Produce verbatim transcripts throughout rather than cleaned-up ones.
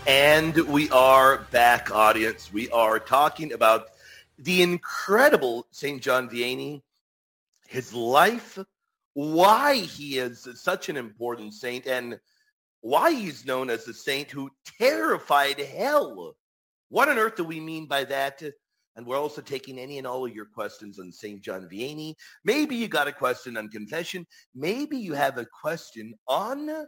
And we are back, audience. We are talking about the incredible Saint John Vianney, his life, why he is such an important saint, and why he's known as the saint who terrified hell. What on earth do we mean by that? And we're also taking any and all of your questions on Saint John Vianney. Maybe you got a question on confession. Maybe you have a question on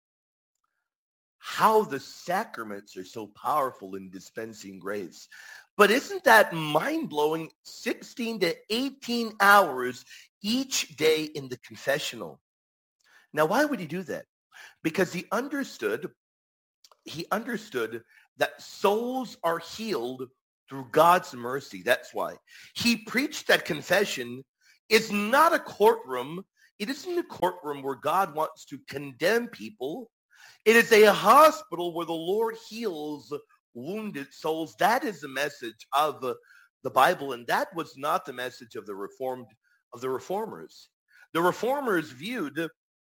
how the sacraments are so powerful in dispensing grace. But isn't that mind-blowing? sixteen to eighteen hours each day in the confessional. Now, why would he do that? Because he understood, he understood that souls are healed through God's mercy. That's why. He preached that confession is not a courtroom. It isn't a courtroom where God wants to condemn people. It is a hospital where the Lord heals wounded souls. That is the message of the Bible, and that was not the message of the reformed of the reformers. The reformers viewed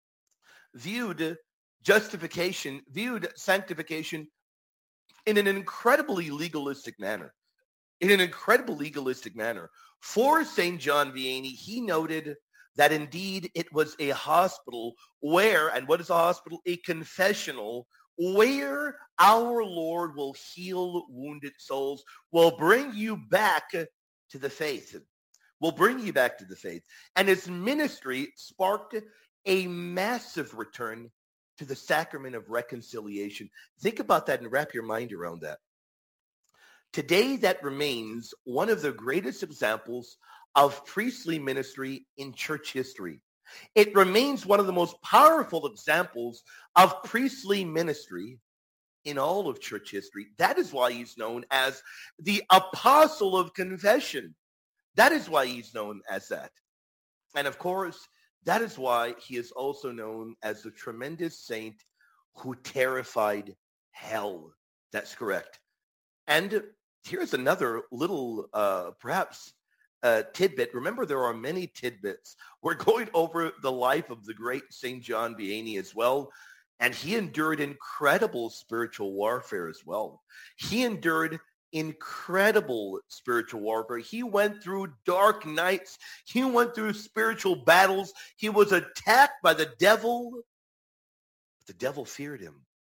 viewed justification, viewed sanctification in an incredibly legalistic manner. In an incredible legalistic manner. For Saint John Vianney, he noted that indeed it was a hospital where, and what is a hospital? A confessional where our Lord will heal wounded souls, will bring you back to the faith, will bring you back to the faith. And his ministry sparked a massive return to the sacrament of reconciliation. Think about that and wrap your mind around that. Today, that remains one of the greatest examples of priestly ministry in church history. It remains one of the most powerful examples of priestly ministry in all of church history. That is why he's known as the apostle of confession. That is why he's known as that. And of course, that is why he is also known as the tremendous saint who terrified hell. That's correct. And here's another little, uh, perhaps, uh, tidbit. Remember, there are many tidbits. We're going over the life of the great Saint John Vianney as well. And he endured incredible spiritual warfare as well. He endured incredible spiritual warfare. He went through dark nights. He went through spiritual battles. He was attacked by the devil. But the devil feared him.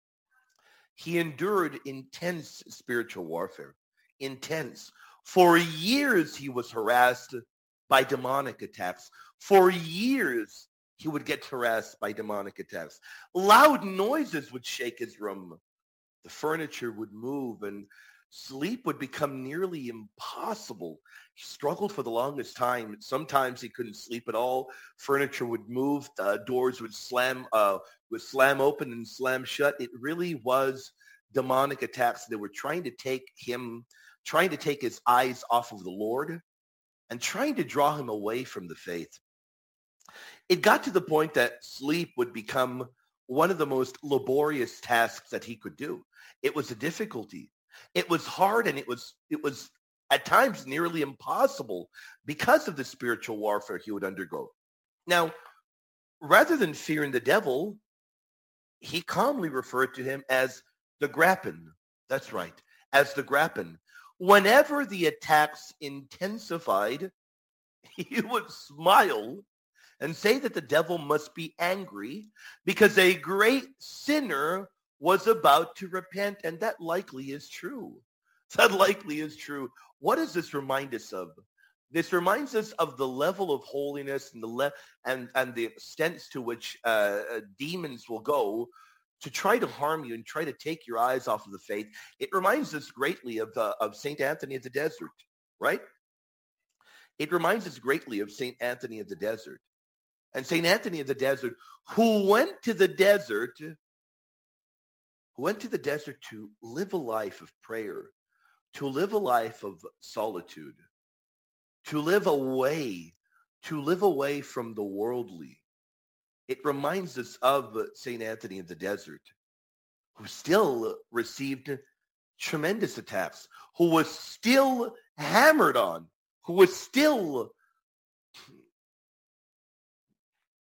He endured intense spiritual warfare. Intense. For years, he was harassed by demonic attacks. For years, he would get harassed by demonic attacks. Loud noises would shake his room. The furniture would move and sleep would become nearly impossible. He struggled for the longest time. Sometimes he couldn't sleep at all. Furniture would move. Uh, doors would slam, uh, would slam open and slam shut. It really was demonic attacks. They were trying to take him, trying to take his eyes off of the Lord and trying to draw him away from the faith. It got to the point that sleep would become one of the most laborious tasks that he could do. It was a difficulty. It was hard, and it was it was at times nearly impossible because of the spiritual warfare he would undergo. Now, rather than fearing the devil, he calmly referred to him as the Grappen. That's right, as the Grappen. Whenever the attacks intensified, he would smile and say that the devil must be angry because a great sinner was about to repent, and that likely is true. That likely is true. What does this remind us of? This reminds us of the level of holiness and the le- and and the extent to which uh, demons will go to try to harm you and try to take your eyes off of the faith. It reminds us greatly of uh, of Saint Anthony of the Desert, right? It reminds us greatly of Saint Anthony of the Desert. And Saint Anthony of the Desert, who went to the desert, who went to the desert to live a life of prayer, to live a life of solitude, to live away, to live away from the worldly. It reminds us of Saint Anthony of the Desert, who still received tremendous attacks, who was still hammered on, who was still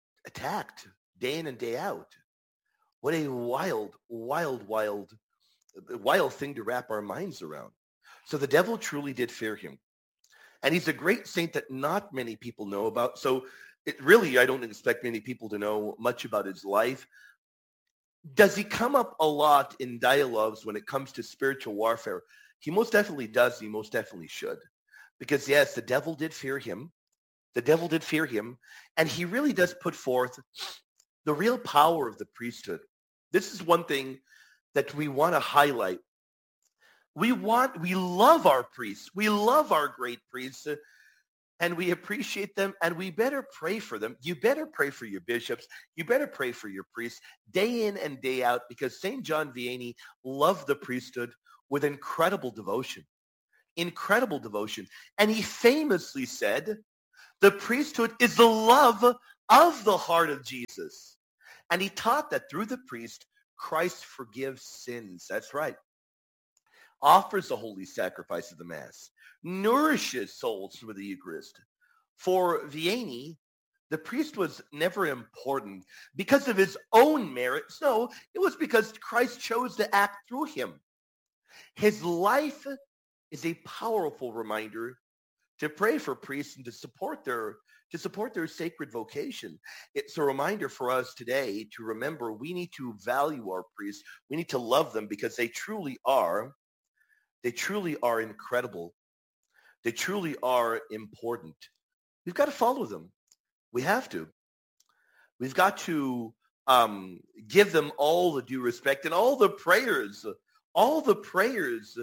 attacked day in and day out. What a wild, wild, wild a wild thing to wrap our minds around. So the devil truly did fear him. And he's a great saint that not many people know about. So it really, I don't expect many people to know much about his life. Does he come up a lot in dialogues when it comes to spiritual warfare? He most definitely does. He most definitely should. Because yes, the devil did fear him. The devil did fear him. And he really does put forth the real power of the priesthood. This is one thing that we want to highlight. We want, we love our priests. We love our great priests. uh, And we appreciate them, and we better pray for them. You better pray for your bishops. You better pray for your priests day in and day out, because Saint John Vianney loved the priesthood with incredible devotion, incredible devotion. And he famously said, the priesthood is the love of the heart of Jesus. And he taught that through the priest, Christ forgives sins. That's right. Offers the holy sacrifice of the Mass, nourishes souls through the Eucharist. For Vianney, the priest was never important because of his own merits. No, it was because Christ chose to act through him. His life is a powerful reminder to pray for priests and to support their to support their sacred vocation. It's a reminder for us today to remember we need to value our priests. We need to love them because they truly are, they truly are incredible. They truly are important. We've got to follow them. We have to. We've got to um, give them all the due respect and all the prayers, all the prayers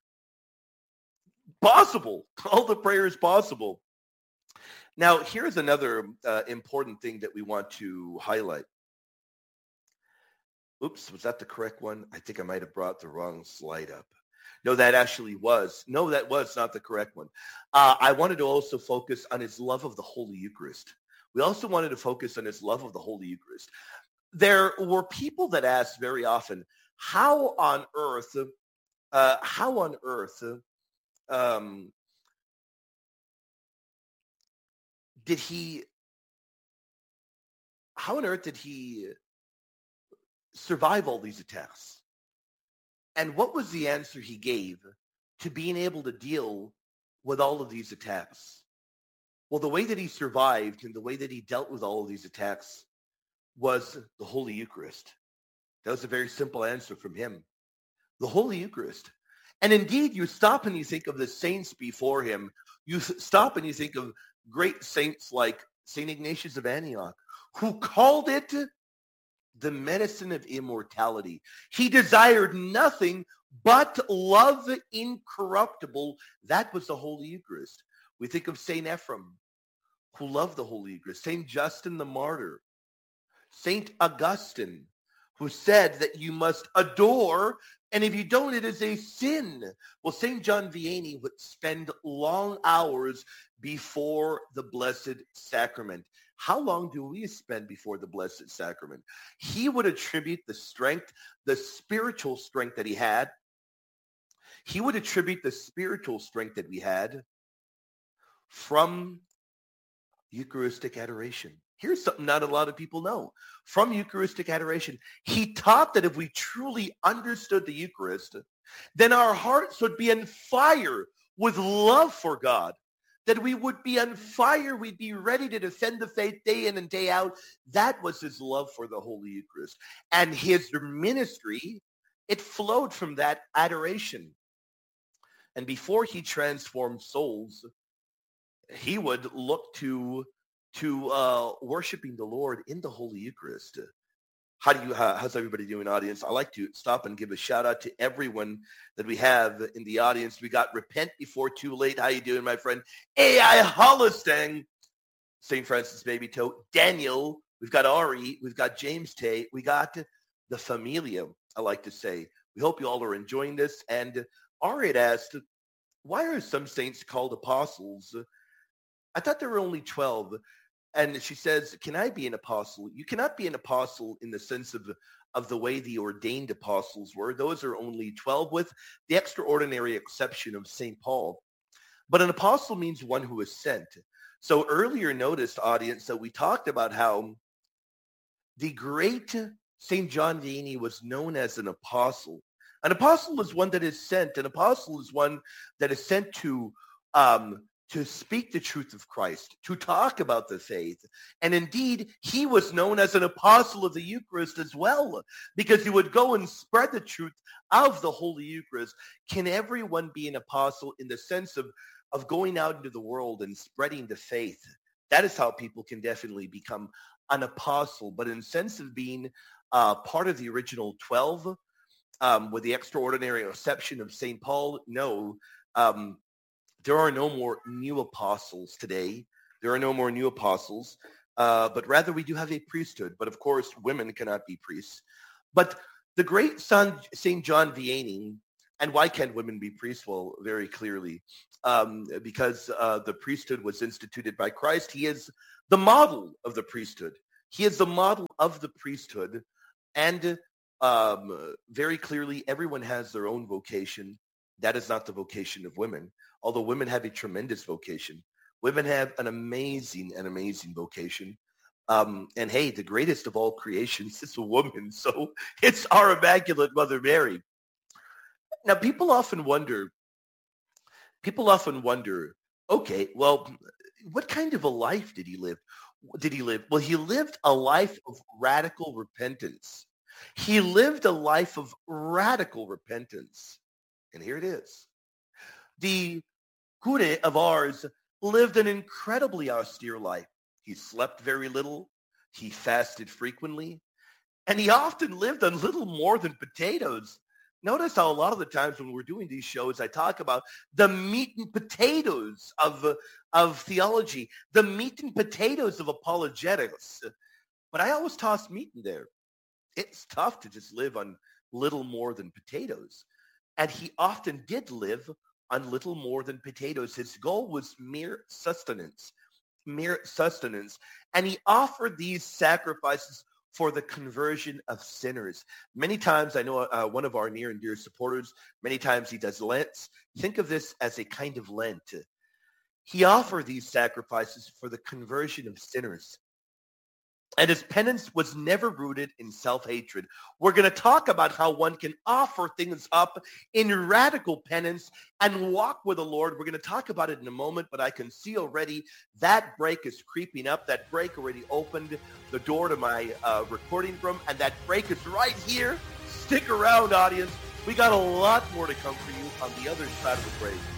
possible, all the prayers possible. Now, here's another uh, important thing that we want to highlight. Oops, was that the correct one? I think I might have brought the wrong slide up. No, that actually was. No, that was not the correct one. Uh, I wanted to also focus on his love of the Holy Eucharist. We also wanted to focus on his love of the Holy Eucharist. There were people that asked very often, how on earth, uh, how on earth um, did he, how on earth did he survive all these attacks? And what was the answer he gave to being able to deal with all of these attacks? Well, the way that he survived and the way that he dealt with all of these attacks was the Holy Eucharist. That was a very simple answer from him. The Holy Eucharist. And indeed, you stop and you think of the saints before him. You stop and you think of great saints like Saint Ignatius of Antioch, who called it the medicine of immortality. He desired nothing but love incorruptible. That was the Holy Eucharist. We think of Saint Ephrem, who loved the Holy Eucharist. Saint Justin the Martyr. Saint Augustine, who said that you must adore, and if you don't, it is a sin. Well, Saint John Vianney would spend long hours before the Blessed Sacrament. How long do we spend before the Blessed Sacrament? He would attribute the strength, the spiritual strength that he had. He would attribute the spiritual strength that we had from Eucharistic adoration. Here's something not a lot of people know. From Eucharistic adoration, he taught that if we truly understood the Eucharist, then our hearts would be on fire with love for God, that we would be on fire, we'd be ready to defend the faith day in and day out. That was his love for the Holy Eucharist. And his ministry, it flowed from that adoration. And before he transformed souls, he would look to to uh, worshiping the Lord in the Holy Eucharist. How do you, how, how's everybody doing, audience? I like to stop and give a shout out to everyone that we have in the audience. We got Repent Before Too Late. How you doing, my friend? A I Hollistang, Saint Francis Baby Toe, Daniel. We've got Ari. We've got James Tay. We got the Familia, I like to say. We hope you all are enjoying this. And Ari had asked, why are some saints called apostles? I thought there were only twelve. And she says, can I be an apostle? You cannot be an apostle in the sense of, of the way the ordained apostles were. Those are only twelve, with the extraordinary exception of Saint Paul. But an apostle means one who is sent. So earlier noticed, audience, that we talked about how the great Saint John Vianney was known as an apostle. An apostle is one that is sent. An apostle is one that is sent to um, to speak the truth of Christ, to talk about the faith. And indeed, he was known as an apostle of the Eucharist as well, because he would go and spread the truth of the Holy Eucharist. Can everyone be an apostle in the sense of, of going out into the world and spreading the faith? That is how people can definitely become an apostle. But in the sense of being uh, part of the original twelve, um, with the extraordinary exception of Saint Paul, no. Um, There are no more new apostles today. There are no more new apostles, uh, but rather we do have a priesthood. But of course, women cannot be priests. But the great son, Saint John Vianney, and why can't women be priests? Well, very clearly, um, because uh, the priesthood was instituted by Christ. He is the model of the priesthood. He is the model of the priesthood. And um, very clearly, everyone has their own vocation. That is not the vocation of women, although women have a tremendous vocation. Women have an amazing, an amazing vocation. Um, and hey, the greatest of all creations is a woman. So it's our Immaculate Mother Mary. Now, people often wonder, people often wonder, okay, well, what kind of a life did he live? Did he live? Well, he lived a life of radical repentance. He lived a life of radical repentance. And here it is. The cure of Ars lived an incredibly austere life. He slept very little. He fasted frequently. And he often lived on little more than potatoes. Notice how a lot of the times when we're doing these shows, I talk about the meat and potatoes of, uh, of theology, the meat and potatoes of apologetics. But I always toss meat in there. It's tough to just live on little more than potatoes. And he often did live on little more than potatoes. His goal was mere sustenance, mere sustenance. And he offered these sacrifices for the conversion of sinners. Many times, I know uh, one of our near and dear supporters, many times he does Lent. Think of this as a kind of Lent. He offered these sacrifices for the conversion of sinners. And his penance was never rooted in self-hatred. We're going to talk about how one can offer things up in radical penance and walk with the Lord. We're going to talk about it in a moment, but I can see already that break is creeping up. That break already opened the door to my uh, recording room, and that break is right here. Stick around, audience. We got a lot more to come for you on the other side of the break.